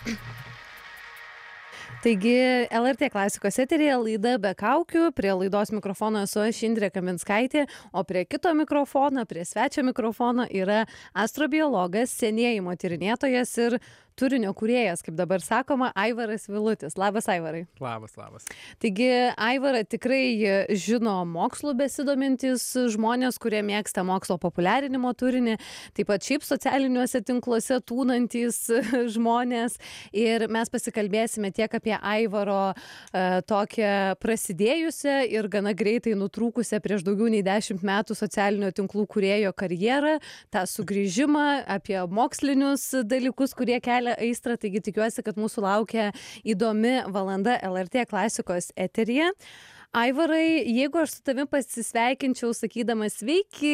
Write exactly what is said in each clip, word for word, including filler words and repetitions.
Taigi L R T klasikos eteryje laida Be kaukių, prie laidos mikrofono esu aš Indrė Kaminskaitė, o prie kito mikrofono, prie svečio mikrofono yra astrobiologas, senėjimo tyrinėtojas ir turinio kūrėjas, kaip dabar sakoma, Aivaras Vilutis. Labas, Aivarai. Labas, labas. Taigi, Aivarą tikrai žino mokslu besidomintys žmonės, kurie mėgsta mokslo populiarinimo turinį, taip pat šiaip socialiniuose tinkluose tūnantys žmonės. Ir mes pasikalbėsime tiek apie Aivaro e, tokią prasidėjusią ir gana greitai nutrūkusią prieš daugiau nei dešimt metų socialinio tinklų kūrėjo karjerą, tą sugrįžimą, apie mokslinius dalykus, kurie kelia aistrą, taigi tikiuosi, kad mūsų laukia įdomi valanda L R T klasikos eteryje. Aivarai, jeigu aš su tavimi pasisveikinčiau sakydamas sveiki,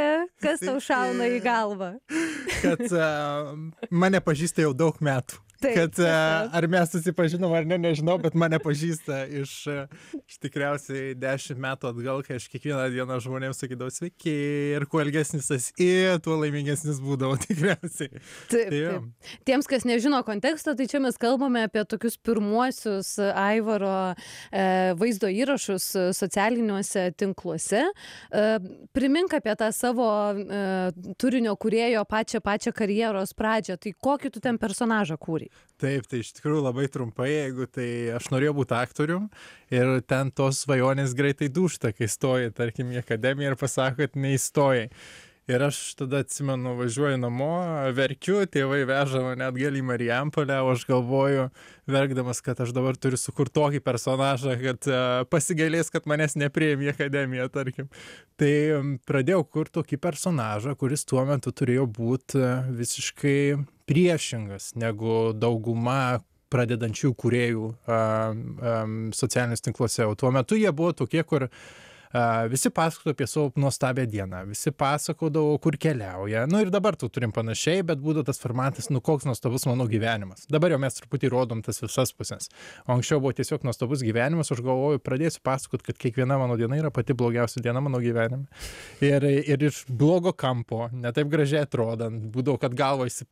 kas tau šauna į galvą? Kad uh, mane pažįsta jau daug metų. Taip, kad uh, ar mes susipažinom ar ne, nežinau, bet mane pažįsta iš, iš tikriausiai dešimt metų atgal, kai aš kiekvieną dieną žmonėms sakydavau sveiki ir kuo ilgesnis tas ir tuo laimingesnis būdavo tikriausiai. Taip, taip. Tiems, kas nežino konteksto, tai čia mes kalbame apie tokius pirmuosius Aivaro e, vaizdo įrašus socialiniuose tinkluose. E, primink apie tą savo e, turinio kūrėjo pačią pačią karjeros pradžią. Tai kokį tu ten personažą kūrei? Taip, tai iš tikrųjų labai trumpai, jeigu tai aš norėjau būti aktorium ir ten tos svajonės greitai dūžta, kai stoji, tarkim, į akademiją ir pasako, kad neįstojai. Ir aš tada atsimenu, važiuoju namo, verkiu, tėvai veža mane atgal į Marijampolę, o aš galvoju, verkdamas, kad aš dabar turiu sukurti tokį personažą, kad uh, pasigailės, kad manęs nepriėmė į akademiją, tarkim. Tai um, pradėjau kurti tokį personažą, kuris tuo metu turėjo būti uh, visiškai priešingas negu dauguma pradedančių kūrėjų uh, um, socialiniuose tinkluose. O tuo metu jie buvo tokie, kur Uh, visi pasakojo apie savo nuostabią dieną, visi pasakodavo, kur keliauja. Nu ir dabar tu turim panašiai, bet būdavo tas formatas, nu koks nuostabus mano gyvenimas. Dabar jau mes truputį rodom tas visas pusės. O anksčiau buvo tiesiog nuostabus gyvenimas, aš galvoju, pradėsiu pasakot, kad kiekviena mano diena yra pati blogiausia diena mano gyvenime. Ir, ir iš blogo kampo, ne taip gražiai atrodant, būdavo, kad galva